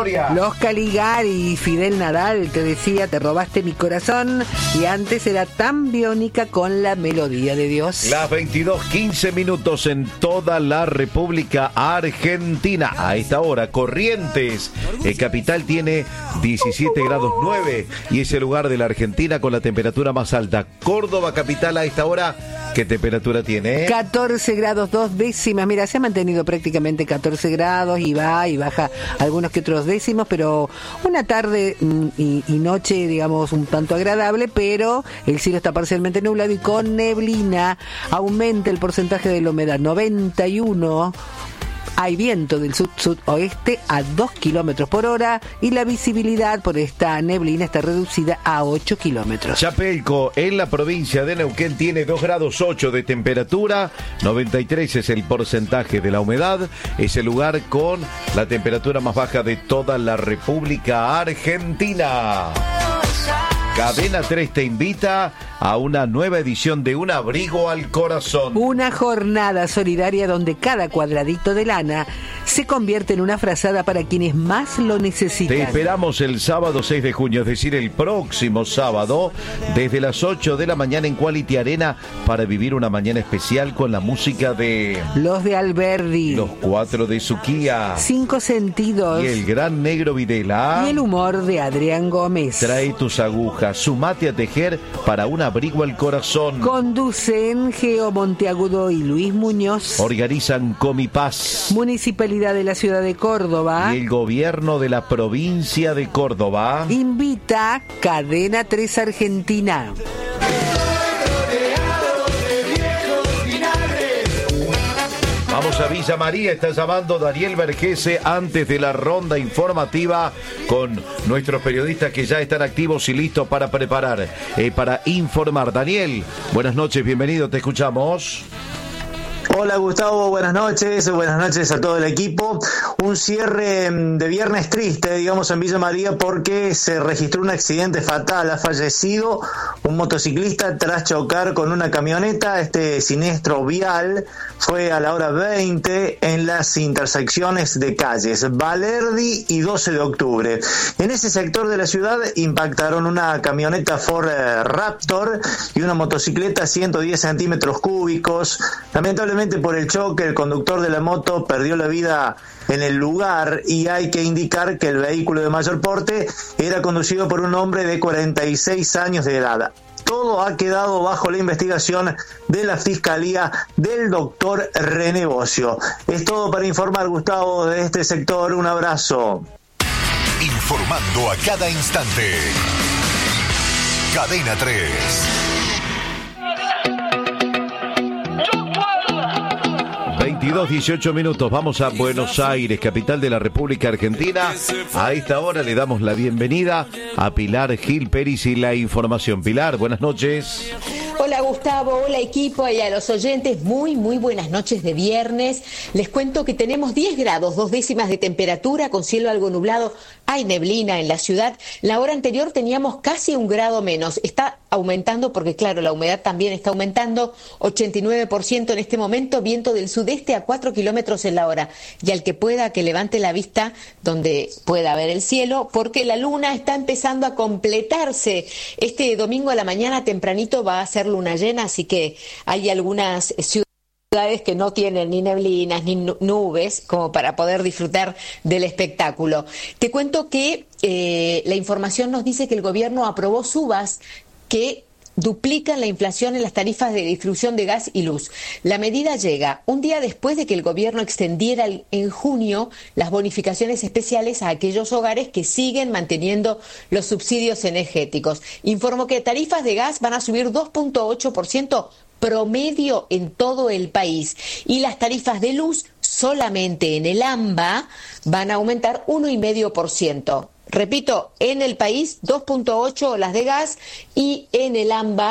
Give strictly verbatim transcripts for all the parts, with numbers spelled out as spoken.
Los Caligari, Fidel Nadal, te decía, te robaste mi corazón, y antes era tan biónica con la melodía de Dios. Las veintidós quince minutos en toda la República Argentina. A esta hora, Corrientes, el capital, tiene diecisiete grados nueve y es el lugar de la Argentina con la temperatura más alta. Córdoba capital a esta hora, ¿qué temperatura tiene? catorce grados dos décimas. Mira, se ha mantenido prácticamente catorce grados y va y baja algunos que otros décimos, pero una tarde y, y noche, digamos, un tanto agradable, pero el cielo está parcialmente nublado y con neblina. Aumenta el porcentaje de la humedad, noventa y uno. Hay viento del sud-sudoeste a dos kilómetros por hora y la visibilidad por esta neblina está reducida a ocho kilómetros. Chapelco, en la provincia de Neuquén, tiene dos grados ocho de temperatura, noventa y tres es el porcentaje de la humedad, es el lugar con la temperatura más baja de toda la República Argentina. Cadena tres te invita a una nueva edición de Un Abrigo al Corazón. Una jornada solidaria donde cada cuadradito de lana se convierte en una frazada para quienes más lo necesitan. Te esperamos el sábado seis de junio, es decir, el próximo sábado, desde las ocho de la mañana en Quality Arena, para vivir una mañana especial con la música de... Los de Alberdi. Los Cuatro de Suquía. Cinco Sentidos. Y el Gran Negro Videla. Y el humor de Adrián Gómez. Trae tus agujas, sumate a tejer para Un Abrigo al Corazón. Conducen Geo Monteagudo y Luis Muñoz. Organizan Comipaz. Municipalidad de la Ciudad de Córdoba. Y el Gobierno de la Provincia de Córdoba. Invita Cadena tres Argentina. Vamos a Villa María, está llamando Daniel Vergese antes de la ronda informativa con nuestros periodistas que ya están activos y listos para preparar, eh, para informar. Daniel, buenas noches, bienvenido, te escuchamos. Hola Gustavo, buenas noches, buenas noches a todo el equipo. Un cierre de viernes triste, digamos, en Villa María porque se registró un accidente fatal. Ha fallecido un motociclista tras chocar con una camioneta. Este siniestro vial fue a la hora veinte en las intersecciones de calles Valerdi y doce de octubre. En ese sector de la ciudad impactaron una camioneta Ford Raptor y una motocicleta ciento diez centímetros cúbicos. Lamentablemente, por el choque, el conductor de la moto perdió la vida en el lugar y hay que indicar que el vehículo de mayor porte era conducido por un hombre de cuarenta y seis años de edad. Todo ha quedado bajo la investigación de la Fiscalía del doctor René Bocio. Es todo para informar, Gustavo, de este sector. Un abrazo. Informando a cada instante. Cadena tres. veintidós dieciocho minutos, vamos a Buenos Aires, capital de la República Argentina. A esta hora le damos la bienvenida a Pilar Gil Peris y la información. Pilar, buenas noches. Hola Gustavo, hola equipo y a los oyentes, muy muy buenas noches de viernes. Les cuento que tenemos diez grados, dos décimas de temperatura con cielo algo nublado. Hay neblina en la ciudad. La hora anterior teníamos casi un grado menos. Está aumentando porque claro, la humedad también está aumentando. ochenta y nueve por ciento en este momento, viento del sudeste a cuatro kilómetros en la hora. Y al que pueda que levante la vista donde pueda ver el cielo, porque la luna está empezando a completarse. Este domingo a la mañana tempranito va a ser luna llena, así que hay algunas ciudades que no tienen ni neblinas ni nubes como para poder disfrutar del espectáculo. Te cuento que eh, la información nos dice que el gobierno aprobó subas que duplican la inflación en las tarifas de distribución de gas y luz. La medida llega un día después de que el gobierno extendiera en junio las bonificaciones especiales a aquellos hogares que siguen manteniendo los subsidios energéticos. Informó que tarifas de gas van a subir dos punto ocho por ciento promedio en todo el país y las tarifas de luz solamente en el AMBA van a aumentar uno coma cinco por ciento. Repito, en el país dos punto ocho las de gas y en el AMBA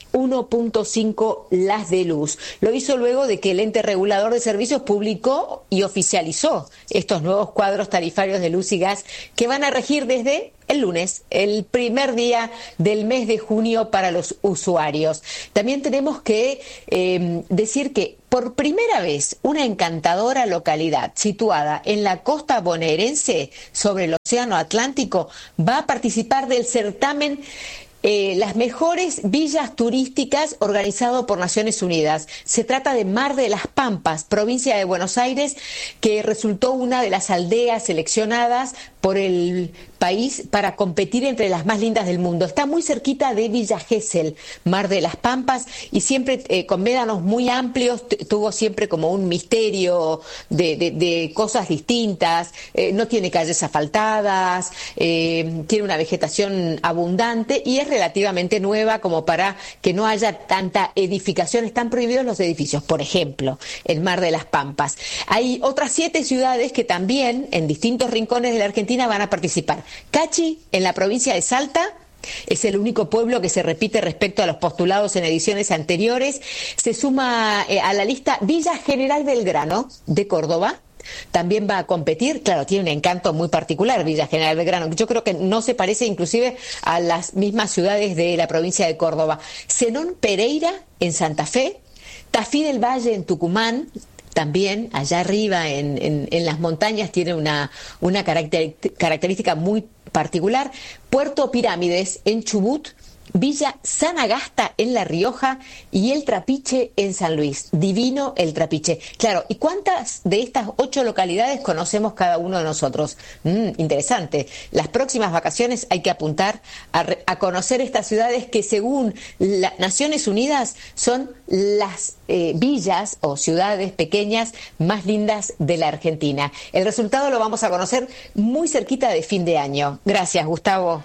uno punto cinco las de luz. Lo hizo luego de que el ente regulador de servicios publicó y oficializó estos nuevos cuadros tarifarios de luz y gas que van a regir desde el lunes, el primer día del mes de junio para los usuarios. También tenemos que eh, decir que por primera vez una encantadora localidad situada en la costa bonaerense sobre el Océano Atlántico va a participar del certamen Eh, las mejores villas turísticas organizado por Naciones Unidas. Se trata de Mar de las Pampas, provincia de Buenos Aires, que resultó una de las aldeas seleccionadas por el país para competir entre las más lindas del mundo. Está muy cerquita de Villa Gesell, Mar de las Pampas, y siempre eh, con médanos muy amplios, t- tuvo siempre como un misterio de, de, de cosas distintas, eh, no tiene calles asfaltadas, eh, tiene una vegetación abundante y es relativamente nueva como para que no haya tanta edificación. Están prohibidos los edificios, por ejemplo, el Mar de las Pampas. Hay otras siete ciudades que también en distintos rincones de la Argentina van a participar. Cachi, en la provincia de Salta, es el único pueblo que se repite respecto a los postulados en ediciones anteriores. Se suma eh, a la lista Villa General Belgrano, de Córdoba. También va a competir, claro, tiene un encanto muy particular Villa General Belgrano, yo creo que no se parece inclusive a las mismas ciudades de la provincia de Córdoba. Zenón Pereira, en Santa Fe. Tafí del Valle, en Tucumán. También allá arriba en, en, en las montañas tiene una, una caracter, característica muy particular. Puerto Pirámides en Chubut, Villa San Agasta en La Rioja y El Trapiche en San Luis. Divino El Trapiche. Claro, ¿y cuántas de estas ocho localidades conocemos cada uno de nosotros? Mm, interesante. Las próximas vacaciones hay que apuntar a, re, a conocer estas ciudades que según las Naciones Unidas son las eh, villas o ciudades pequeñas más lindas de la Argentina. El resultado lo vamos a conocer muy cerquita de fin de año. Gracias, Gustavo.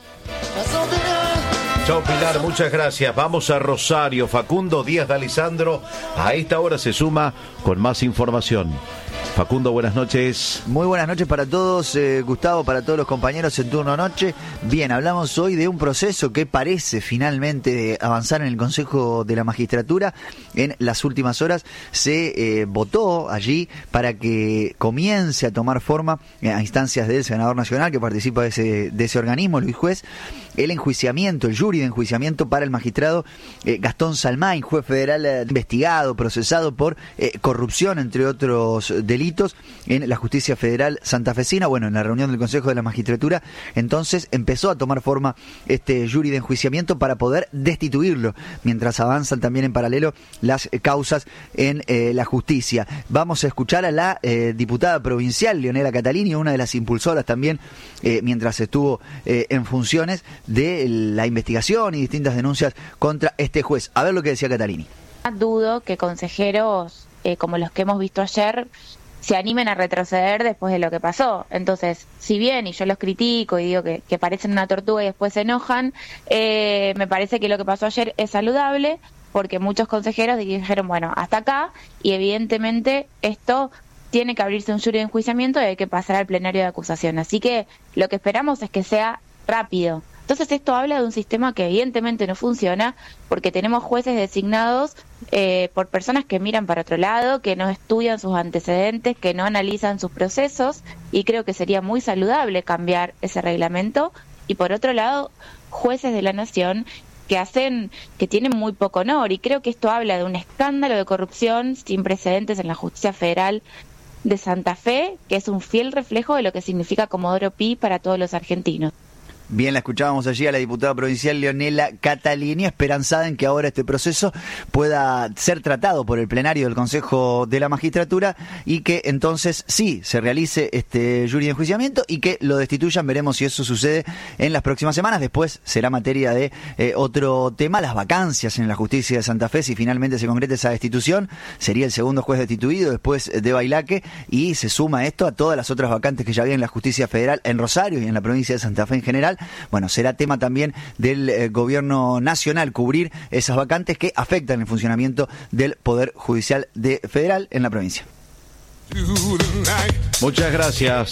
Chao, Pilar, muchas gracias. Vamos a Rosario. Facundo Díaz de Alessandro a esta hora se suma con más información. Facundo, buenas noches. Muy buenas noches para todos, eh, Gustavo, para todos los compañeros en turno noche. Bien, hablamos hoy de un proceso que parece finalmente avanzar en el Consejo de la Magistratura. En las últimas horas se eh, votó allí para que comience a tomar forma, eh, a instancias del senador nacional que participa de ese, de ese organismo, Luis Juez, el enjuiciamiento, el jury de enjuiciamiento para el magistrado eh, Gastón Salmain, juez federal eh, investigado, procesado por eh, corrupción, entre otros delitos, en la justicia federal santafesina. Bueno, en la reunión del Consejo de la Magistratura, entonces empezó a tomar forma este jury de enjuiciamiento para poder destituirlo, mientras avanzan también en paralelo las causas en eh, la justicia. Vamos a escuchar a la eh, diputada provincial, Leonela Catalini, una de las impulsoras también, eh, mientras estuvo eh, en funciones, de la investigación y distintas denuncias contra este juez. A ver lo que decía Catalini. Dudo que consejeros eh, como los que hemos visto ayer se animen a retroceder después de lo que pasó. Entonces, si bien, y yo los critico y digo que, que parecen una tortuga y después se enojan, eh, me parece que lo que pasó ayer es saludable, porque muchos consejeros dijeron, bueno, hasta acá, y evidentemente esto tiene que abrirse un jury de enjuiciamiento y hay que pasar al plenario de acusación. Así que lo que esperamos es que sea rápido. Entonces esto habla de un sistema que evidentemente no funciona, porque tenemos jueces designados eh, por personas que miran para otro lado, que no estudian sus antecedentes, que no analizan sus procesos, y creo que sería muy saludable cambiar ese reglamento. Y por otro lado, jueces de la nación que hacen, que tienen muy poco honor, y creo que esto habla de un escándalo de corrupción sin precedentes en la justicia federal de Santa Fe, que es un fiel reflejo de lo que significa Comodoro Pi para todos los argentinos. Bien, la escuchábamos allí a la diputada provincial Leonela Catalini, esperanzada en que ahora este proceso pueda ser tratado por el plenario del Consejo de la Magistratura y que entonces sí se realice este jury de enjuiciamiento y que lo destituyan. Veremos si eso sucede en las próximas semanas. Después será materia de eh, otro tema, las vacancias en la justicia de Santa Fe. Si finalmente se concreta esa destitución, sería el segundo juez destituido después de Bailaque, y se suma esto a todas las otras vacantes que ya había en la justicia federal en Rosario y en la provincia de Santa Fe en general. Bueno, será tema también del eh, gobierno nacional cubrir esas vacantes que afectan el funcionamiento del Poder Judicial de federal en la provincia. Muchas gracias.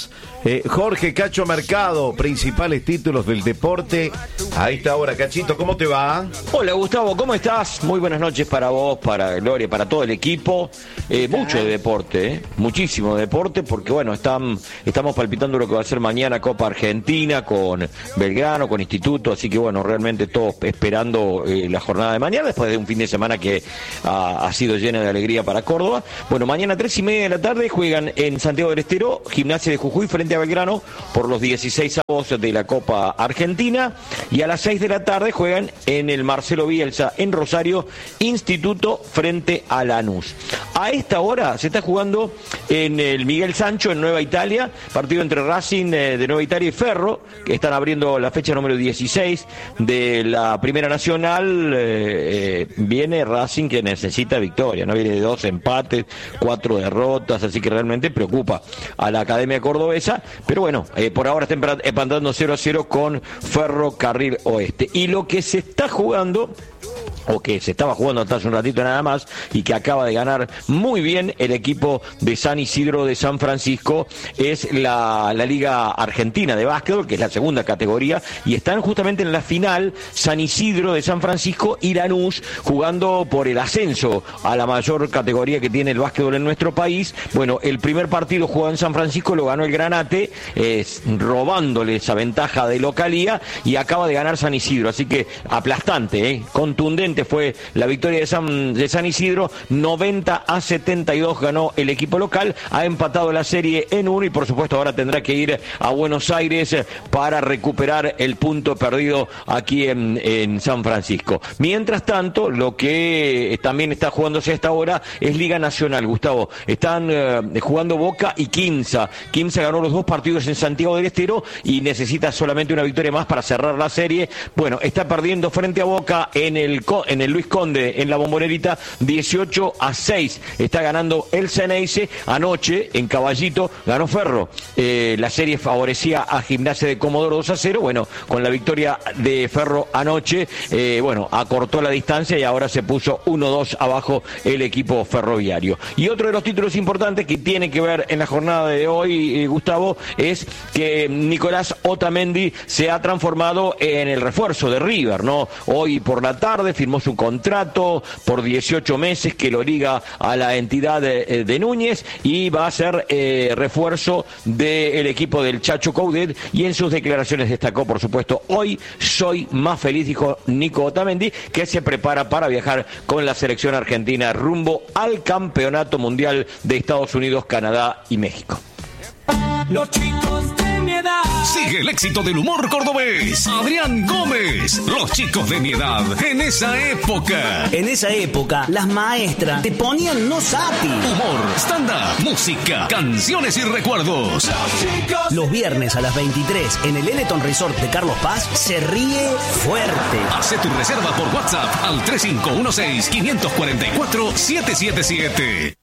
Eh, Jorge Cacho Mercado, principales títulos del deporte. A esta hora, Cachito, ¿cómo te va? Hola Gustavo, ¿cómo estás? Muy buenas noches para vos, para Gloria, para todo el equipo. Eh, mucho de deporte, eh, muchísimo de deporte, porque bueno, están, estamos palpitando lo que va a ser mañana Copa Argentina con Belgrano, con Instituto, así que bueno, realmente todos esperando eh, la jornada de mañana, después de un fin de semana que ha, ha sido llena de alegría para Córdoba. Bueno, mañana a tres y media de la tarde juegan en Santiago del Estero, Gimnasia de Jujuy frente a Belgrano por los dieciséis avos de la Copa Argentina, y a las seis de la tarde juegan en el Marcelo Bielsa en Rosario, Instituto frente a Lanús. A esta hora se está jugando en el Miguel Sancho en Nueva Italia, partido entre Racing eh, de Nueva Italia y Ferro, que están abriendo la fecha número dieciséis de la Primera Nacional. Eh, eh, viene Racing que necesita victoria, no viene de dos empates, cuatro derrotas, así que realmente preocupa a la Academia Cordobesa, pero bueno, eh, por ahora está empatando cero a cero con Ferro Carril Oeste. Y lo que se está jugando, o que se estaba jugando hasta hace un ratito nada más, y que acaba de ganar muy bien el equipo de San Isidro de San Francisco, es la, la Liga Argentina de Básquetbol, que es la segunda categoría, y están justamente en la final San Isidro de San Francisco y Lanús, jugando por el ascenso a la mayor categoría que tiene el básquetbol en nuestro país. Bueno, el primer partido jugado en San Francisco lo ganó el Granate, eh, robándole esa ventaja de localía, y acaba de ganar San Isidro, así que aplastante, eh, contundente fue la victoria de San, de San Isidro. Noventa a setenta y dos ganó el equipo local, ha empatado la serie en uno, y por supuesto ahora tendrá que ir a Buenos Aires para recuperar el punto perdido aquí en, en San Francisco. Mientras tanto, lo que también está jugándose a esta hora es Liga Nacional, Gustavo. Están eh, jugando Boca y Quimsa. Quimsa ganó los dos partidos en Santiago del Estero y necesita solamente una victoria más para cerrar la serie. Bueno, está perdiendo frente a Boca en el en el Luis Conde, en la Bombonerita, dieciocho a seis. Está ganando el Ceneice. Anoche, en Caballito, ganó Ferro. Eh, la serie favorecía a Gimnasia de Comodoro dos a cero. Bueno, con la victoria de Ferro anoche, eh, bueno, acortó la distancia y ahora se puso uno dos abajo el equipo ferroviario. Y otro de los títulos importantes que tiene que ver en la jornada de hoy, eh, Gustavo, es que Nicolás Otamendi se ha transformado en el refuerzo de River, ¿no? Hoy por la tarde firmó su contrato por dieciocho meses que lo liga a la entidad de, de Núñez, y va a ser eh, refuerzo del equipo del Chacho Coudet. Y en sus declaraciones destacó, por supuesto, hoy soy más feliz, dijo Nico Otamendi, que se prepara para viajar con la selección argentina rumbo al Campeonato Mundial de Estados Unidos, Canadá y México. Los chicos de mi edad. Sigue el éxito del humor cordobés. Adrián Gómez. Los chicos de mi edad. En esa época. En esa época, las maestras te ponían no sapi. Humor, stand-up, música, canciones y recuerdos. Los, Los viernes a las veintitrés en el Eleton Resort de Carlos Paz se ríe fuerte. Hacé tu reserva por WhatsApp al tres cinco uno seis, cinco cuatro cuatro, siete siete siete.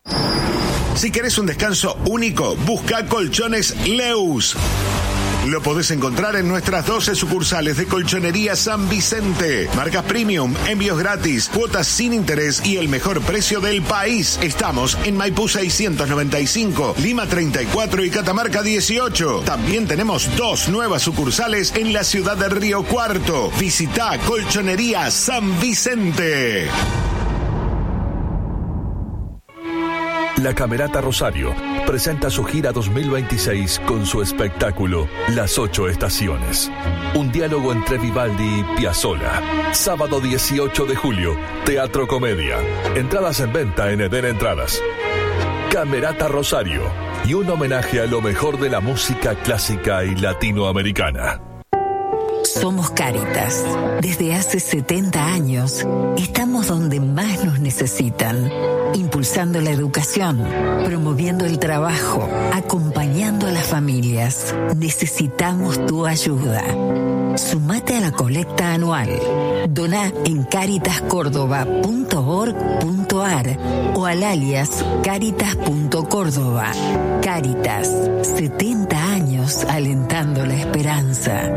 Si querés un descanso único, busca Colchones Leus. Lo podés encontrar en nuestras doce sucursales de Colchonería San Vicente. Marcas premium, envíos gratis, cuotas sin interés y el mejor precio del país. Estamos en Maipú seiscientos noventa y cinco, Lima treinta y cuatro y Catamarca dieciocho. También tenemos dos nuevas sucursales en la ciudad de Río Cuarto. Visita Colchonería San Vicente. La Camerata Rosario presenta su gira dos mil veintiséis con su espectáculo Las Ocho Estaciones. Un diálogo entre Vivaldi y Piazzolla. Sábado dieciocho de julio, Teatro Comedia. Entradas en venta en Eden Entradas. Camerata Rosario. Y un homenaje a lo mejor de la música clásica y latinoamericana. Somos Cáritas. Desde hace setenta años estamos donde más nos necesitan, impulsando la educación, promoviendo el trabajo, acompañando a las familias. Necesitamos tu ayuda. Sumate a la colecta anual. Doná en caritas córdoba punto org punto ar o al alias caritas punto córdoba. Cáritas, setenta años alentando la esperanza.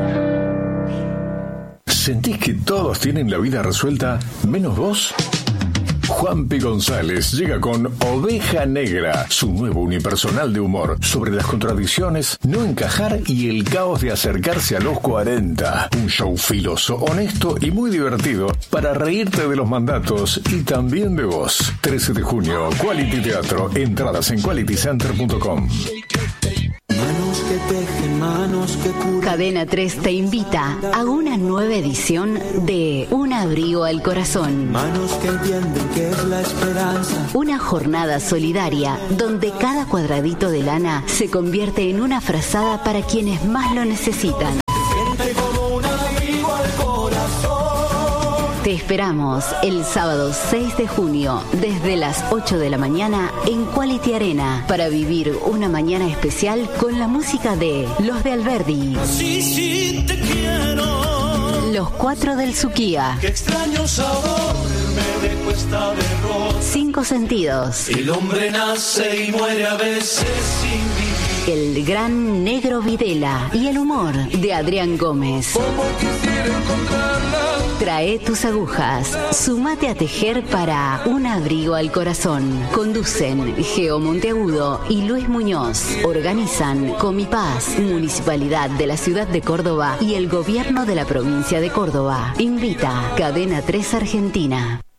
¿Sentís que todos tienen la vida resuelta menos vos? Juanpi González llega con Oveja Negra, su nuevo unipersonal de humor sobre las contradicciones, no encajar y el caos de acercarse a los cuarenta. Un show filoso, honesto y muy divertido para reírte de los mandatos y también de vos. trece de junio, Quality Teatro. Entradas en quality center punto com. Cadena tres te invita a una nueva edición de Un abrigo al corazón. Manos que entienden que es la esperanza. Una jornada solidaria donde cada cuadradito de lana se convierte en una frazada para quienes más lo necesitan. Te esperamos el sábado seis de junio desde las ocho de la mañana en Quality Arena para vivir una mañana especial con la música de Los de Alberdi. Sí, sí, te quiero. Los Cuatro del Suquía. Qué extraño sabor me dejó esta derrota. Cinco Sentidos. El hombre nace y muere a veces sin vivir. El gran Negro Videla y el humor de Adrián Gómez. Como quisiera encontrarla. Trae tus agujas, sumate a tejer para Un abrigo al corazón. Conducen Geo Monteagudo y Luis Muñoz. Organizan Comipaz, Municipalidad de la Ciudad de Córdoba y el Gobierno de la Provincia de Córdoba. Invita Cadena tres Argentina.